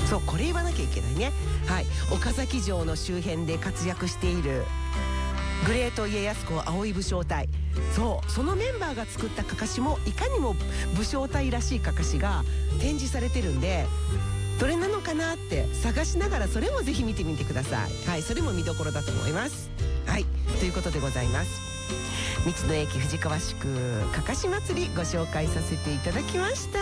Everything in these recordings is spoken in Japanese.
そう、これ言わなきゃいけないね。はい、岡崎城の周辺で活躍しているグレート家康公葵武将隊、そうそのメンバーが作ったかかしもいかにも武将隊らしいかかしが展示されてるんで、どれなのかなって探しながらそれもぜひ見てみてください。はい、それも見どころだと思います。はい、ということでございます。道の駅藤川宿かかし祭りご紹介させていただきました。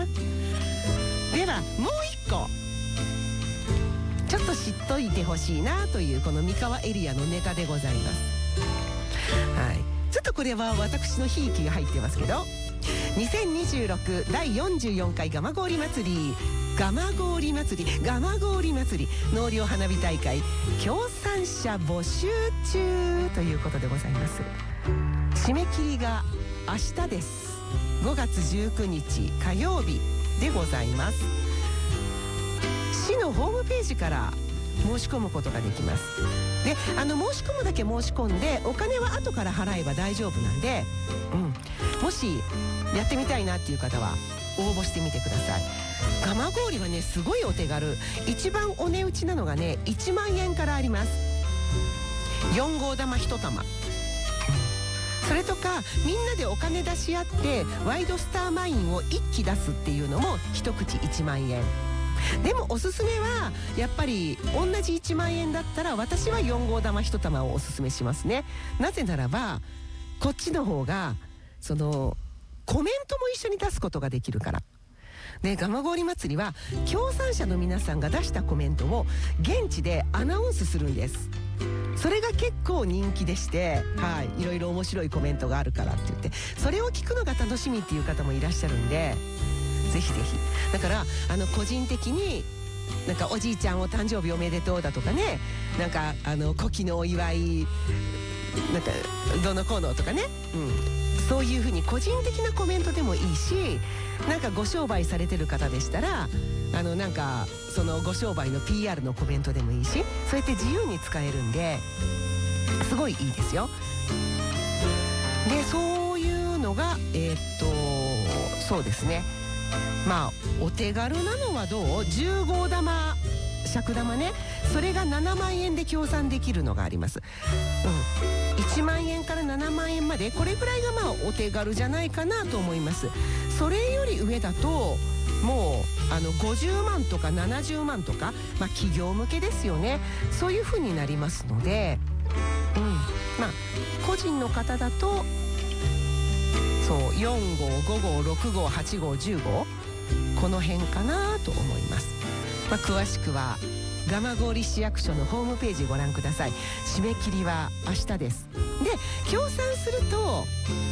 ではもう一個ちょっと知っといてほしいなというこの三河エリアのネタでございます。はい、ちょっとこれは私のひいきが入ってますけど、2026第44回蒲郡祭り蒲郡祭り納涼花火大会協賛者募集中ということでございます。締め切りが明日です。5月19日火曜日でございます。市のホームページから申し込むことができます。で、申し込むだけ申し込んでお金は後から払えば大丈夫なんで、もしやってみたいなっていう方は応募してみてください。蒲郡はねすごいお手軽。一番お値打ちなのがね1万円からあります。4号玉1玉、それとかみんなでお金出し合ってワイドスターマインを1機出すっていうのも一口1万円。でもおすすめはやっぱり同じ1万円だったら私は4号玉1玉をおすすめしますね。なぜならばこっちの方がそのコメントも一緒に出すことができるから。で、蒲郡祭りは協賛者の皆さんが出したコメントを現地でアナウンスするんです。それが結構人気でして、はい、いろいろ面白いコメントがあるからって言ってそれを聞くのが楽しみっていう方もいらっしゃるんで、ぜひぜひ。だから個人的になんかおじいちゃんお誕生日おめでとうだとかね、なんか古希のお祝いなんかどのこうのとかね、そういうふうに個人的なコメントでもいいし、なんかご商売されてる方でしたらなんかそのご商売の PR のコメントでもいいし、そうやって自由に使えるんですごいいいですよ。で、そういうのがそうですね、まあお手軽なのはどう？10号玉尺玉ね、それが7万円で協賛できるのがあります。1万円から7万円まで、これぐらいがまあお手軽じゃないかなと思います。それより上だともう50万とか70万とか、まあ企業向けですよね。そういう風になりますので、まあ個人の方だとそう4号5号6号8号10号この辺かなと思います。まあ、詳しくは蒲郡市役所のホームページご覧ください。締め切りは明日です。で、協賛すると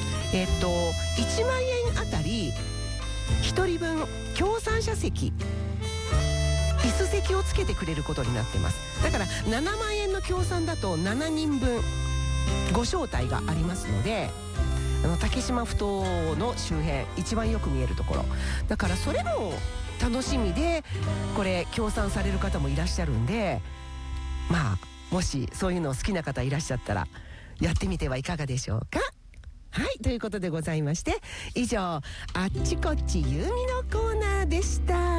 1万円あたり1人分協賛者席椅子席をつけてくれることになってます。だから7万円の協賛だと7人分ご招待がありますので、竹島ふ頭の周辺一番よく見えるところだから、それも楽しみでこれ協賛される方もいらっしゃるんで、まあもしそういうの好きな方いらっしゃったらやってみてはいかがでしょうか。はい、ということでございまして、以上あっちこっちゆうみのコーナーでした。